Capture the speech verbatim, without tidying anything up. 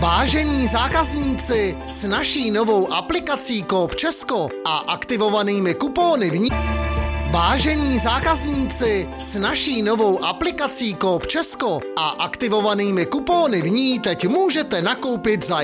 Vážení zákazníci, s naší novou aplikací Coop Česko a aktivovanými kupóny v ní... Vážení zákazníci, s naší novou aplikací Coop Česko a aktivovanými kupóny v ní teď můžete nakoupit za